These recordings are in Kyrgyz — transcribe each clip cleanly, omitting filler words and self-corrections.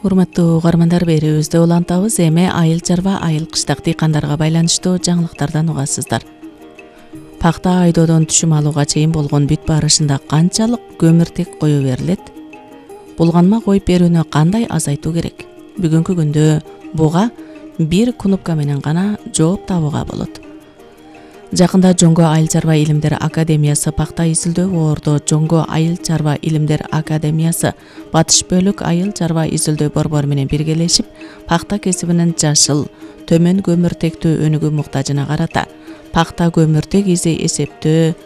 Урматтуу угармандар, берүүбүздө улантабыз. Эми айыл чарба, айыл кыштак дыйкандарга байланыштуу жаңылыктардан угасыздар. Пакта айдоодон түшүм алууга чейин болгон бүт барышында канчалык көмүртек кое берилет? Булганма коюп берүүнү кандай азайтуу керек? Бүгүнкү күндө буга бир кнопка менен гана жооп табууга болот. Жакында Жоңго айыл чарба илимдер академиясы пакта изилдөө борбордо Жоңго айыл чарба илимдер академиясы Батыш бөлүк айыл чарба изилдөө борбору менен биргелешип, пакта кесибинин жашыл, төмөн көмүртектүү өнүгүү муктажына карата пакта көмүртек изи эсептөө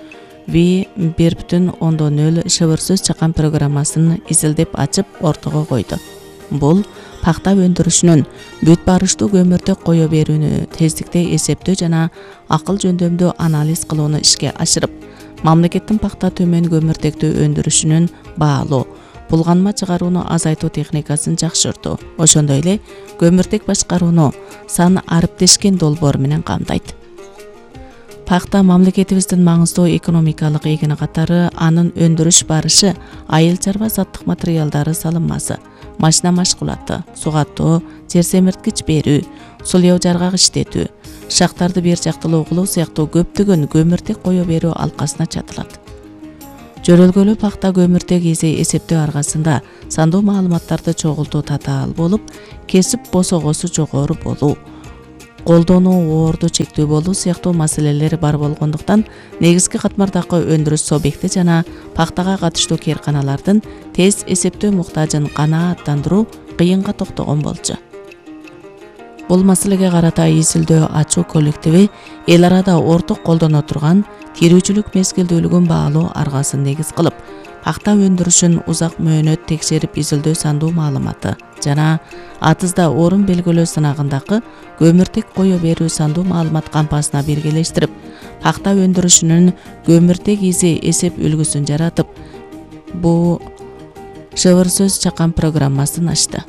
V1.0 шыбырсыз чакан программасын изилдеп ачып ортого койду. Бул пакта өндүрүшүнүн бүт барыштуу көмүртек кое берүүнү тездикте эсептөө жана акыл жөндөмдүү анализ кылууну ишке ашырып, мамлекеттин пакта төмөн көмүртектүү өндүрүшүнүн баалуу, булганма чыгарууну азайтуу техникасын жакшыртуу, ошондой эле көмүртек башкарууну сан ариптешкен долбоор менен камтайт. Пакта мамлекетибиздин маңыздуу экономикалык эгини катары анын өндүрүш барышы айыл чарба заттык материалдары салынмасы, машина машкулаты, сугаттоо, жер семирткич берүү, сулуу жаргак иштетүү, шактарды бир жактылуу кылуу сыяктуу көптөгөн көмүртек кое берүү алкасына чатылат. Жөрөлгөлүү пакта көмүртек изи эсептөө аркасында сандуу маалыматтарды чогултуу татаал болуп, кесип босогосу жогору болуу, колдонуу оорду чектөө болуу сыяктуу маселелер бар болгондуктан негизги катмардагы өндүрүш субъекти жана пактага катыштуу кээрканалардын тез эсептөө муктажын канааттандыруу кыйынга токтогон болчу. Бул маселеге карата изилдөө ачуу коллективи эл арада орток колдоно турган тирүүчүлүк мезгилдүүлүгүн баалоо аргасын негиз кылып, пакта өндүрүшүн узак мөөнөт текшерип изилдөө сандуу маалыматы жана атызда орун белгилөө сынагындагы көмүртек кое берүү сандуу маалымат кампасына биргелештирип, пакта өндүрүшүнүн көмүртек изи эсеп үлгүсүн жаратып, бул шыбырсыз чакан программасын ачты.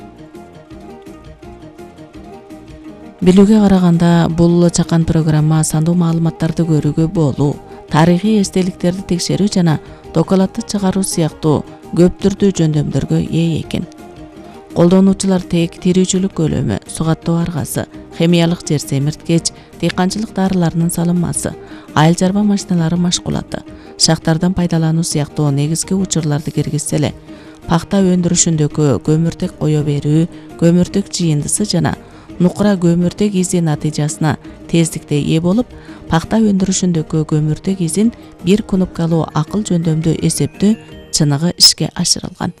Билүүгө караганда, бул чакан программа сандуу маалыматтарды көрүүгө болуу, тарыхый эстеликтерди текшерүү жана докладты чыгаруу сыяктуу көп түрдүү жөндөмдөргө ээ экен. Колдонуучулар тек тирүүчүлүк көлөмү, сугаттоо аргасы, химиялык жер семирткеч, дыйканчылык дарыларынын салынмасы, айыл чарба машиналары машкулаты, шактардан пайдалануу сыяктуу негизги учурларды киргизсе эле, пакта өндүрүшүндөгү көмүртек кое берүү, көмүртек жыйындысы жана нукура көмүртек изи натыйжасына тездикте ээ болуп, пакта өндүрүшүндөгү көмүртек изин бир кнопкалуу акыл жөндөмдүү эсептөө чыныгы ишке ашырылган.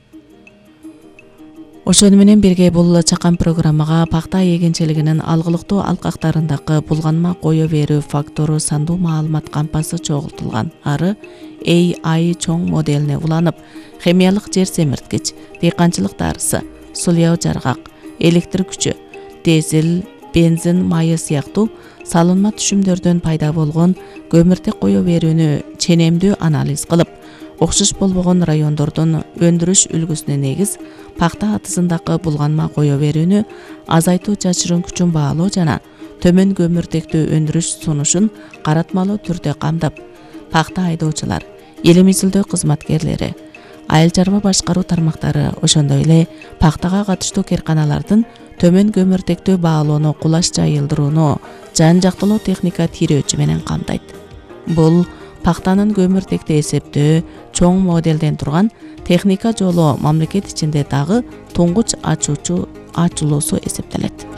Ошону менен бирге бул чакан программага пакта эгинчилигинин алгылыктуу алкактарындагы булганма кое берүү фактору сандуу маалымат кампасы чогултулган. Ары AI чоң моделине уланып, химиялык жер семирткич, дыйканчылык дарысы, сулуу жаргак, электр күчү, дизель, бензин майы сыяктуу салынма түшүмдөрдөн пайда болгон көмүртек кое берүүнү ченемдүү анализ кылып, окшош болбогон райондордун өндүрүш үлгүсүнө негиз пакта атызындагы булганма кое берүүнү азайтуу жашырын күчүн баалоо жана төмөн көмүртектүү өндүрүш сунушун каратмалуу түрдө камдап, пакта айдоочулар, илим изилдөө кызматкерлери, айыл чарба башкаруу тармактары, ошондой эле пактага катыштуу кээрканалардын төмөн көмүртектүү баалоону кулаш жайылдырууну жан жактылуу техника тирөөчү менен камтайт. Бул пактанын көмүртекти эсептөө чоң моделден турган техника жолу мамлекет ичинде дагы туңгуч ачуусу эсептелет.